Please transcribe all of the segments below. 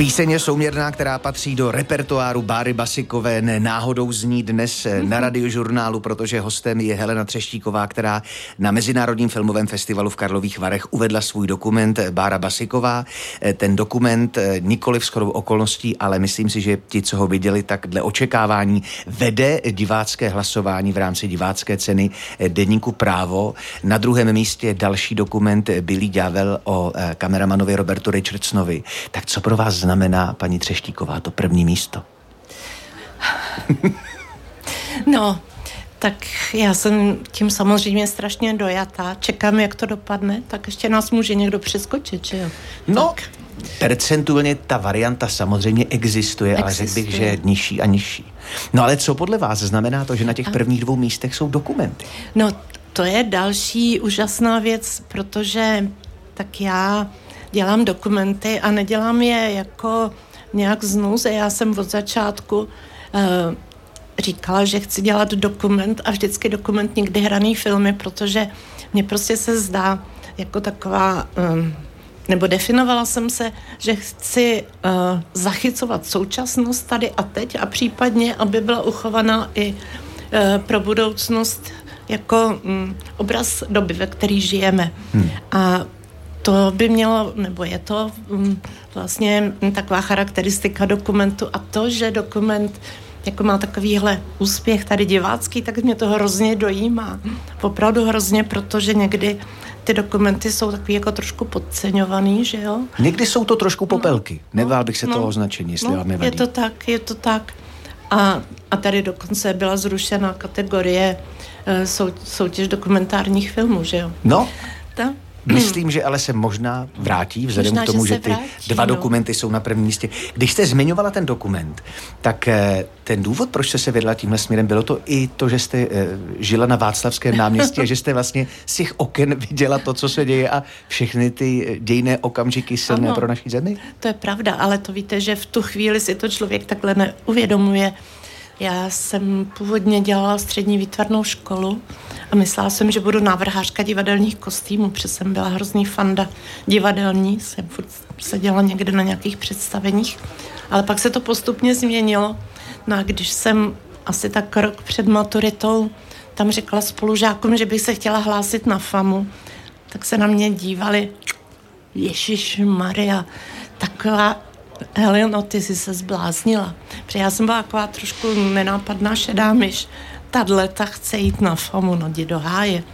Píseň je souměrná, která patří do repertoáru Báry Basikové. Náhodou zní dnes na Radiožurnálu, protože hostem je Helena Třeštíková, která na Mezinárodním filmovém festivalu v Karlových Varech uvedla svůj dokument Bára Basiková. Ten dokument nikoliv shodou okolností, ale myslím si, že ti, co ho viděli, tak dle očekávání vede divácké hlasování v rámci divácké ceny deníku Právo. Na druhém místě další dokument Bílý ďábel o kameramanovi Robertu Richardsonovi. Tak co pro vás znamená, paní Třeštíková, to první místo? No, tak já jsem tím samozřejmě strašně dojatá. Čekám, jak to dopadne, tak ještě nás může někdo přeskočit, že jo? No, percentuálně ta varianta samozřejmě existuje, ale řekl bych, že nižší a nižší. No ale co podle vás znamená to, že na těch prvních dvou místech jsou dokumenty? No, to je další úžasná věc, protože tak já dělám dokumenty a nedělám je jako nějak z nouze. Já jsem od začátku říkala, že chci dělat dokument a vždycky dokument, nikdy hraný filmy, protože mně prostě se zdá jako taková, nebo definovala jsem se, že chci zachycovat současnost tady a teď a případně, aby byla uchovaná i pro budoucnost jako obraz doby, ve které žijeme. A to by mělo, nebo je to vlastně taková charakteristika dokumentu a to, že dokument jako má takovýhle úspěch tady divácký, tak mě to hrozně dojímá. Opravdu hrozně, protože někdy ty dokumenty jsou takový jako trošku podceňovaný, že jo? Někdy jsou to trošku popelky. Nebál bych se toho označení, jestli vám nevadí. Je to tak. A tady dokonce byla zrušena kategorie soutěž dokumentárních filmů, že jo? No. Myslím, že ale se možná vrátí, vzhledem k tomu, že ty dva dokumenty jsou na prvním místě. Když jste zmiňovala ten dokument, tak ten důvod, proč jste se vydala tímhle směrem, bylo to i to, že jste žila na Václavském náměstí a že jste vlastně z těch oken viděla to, co se děje a všechny ty dějinné okamžiky silné pro naší zemi? To je pravda, ale to víte, že v tu chvíli si to člověk takhle neuvědomuje. Já jsem původně dělala střední výtvarnou školu a myslela jsem, že budu návrhářka divadelních kostýmů, protože jsem byla hrozný fanda divadelní, jsem furt seděla někde na nějakých představeních, ale pak se to postupně změnilo. No a když jsem asi tak rok před maturitou tam řekla spolužákům, že bych se chtěla hlásit na FAMu, tak se na mě dívali, Ježišmarja, taková Heleno, ty jsi se zbláznila. Protože já jsem byla taková trošku nenápadná šedá myš. Ta chce jít na FAMu, no jdi do háje.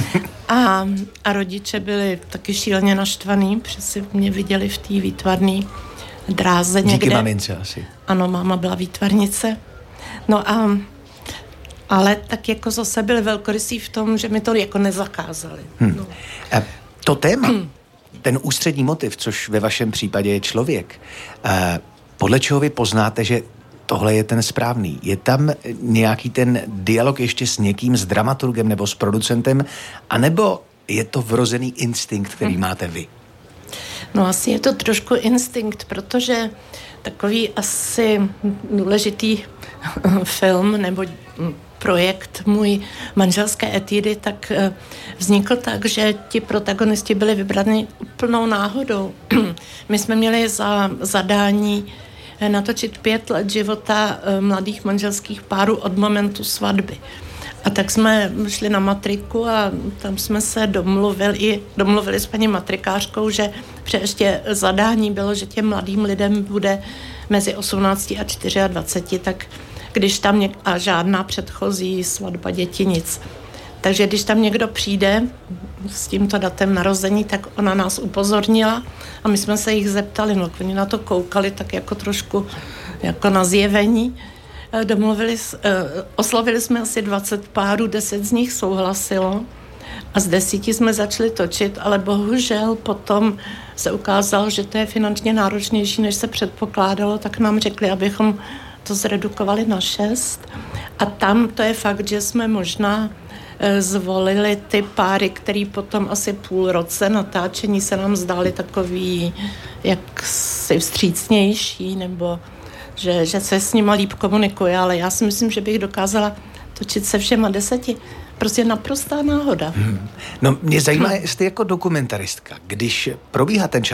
A rodiče byli taky šíleně naštvaný, protože si mě viděli v té výtvarné dráze někde. Díky mamince asi. Ano, máma byla výtvarnice. No ale tak jako zase byli velkorysí v tom, že mi to jako nezakázali. No. To téma, ten ústřední motiv, což ve vašem případě je člověk, podle čeho vy poznáte, že tohle je ten správný? Je tam nějaký ten dialog ještě s někým, s dramaturgem nebo s producentem, anebo je to vrozený instinkt, který máte vy? No asi je to trošku instinkt, protože takový asi důležitý film nebo projekt můj Manželské etudy tak vznikl tak, že ti protagonisti byli vybraní úplnou náhodou. My jsme měli za zadání natočit 5 let života mladých manželských párů od momentu svatby. A tak jsme šli na matriku a tam jsme se domluvili s paní matrikářkou, že ještě zadání bylo, že těm mladým lidem bude mezi 18 a 24, tak když tam a žádná předchozí svatba, děti, nic. Takže když tam někdo přijde s tímto datem narození, tak ona nás upozornila a my jsme se jich zeptali, no oni na to koukali tak jako trošku jako na zjevení. Oslovili jsme asi 20 párů, 10 z nich souhlasilo a z 10 jsme začali točit, ale bohužel potom se ukázalo, že to je finančně náročnější, než se předpokládalo, tak nám řekli, abychom to zredukovali na 6 a tam to je fakt, že jsme možná zvolili ty páry, který potom asi půl roce natáčení se nám zdály takový jaksi vstřícnější, nebo že se s nima líp komunikuje, ale já si myslím, že bych dokázala točit se všema 10. Prostě naprostá náhoda. No, mě zajímá, jestli jako dokumentaristka, když probíhá ten čas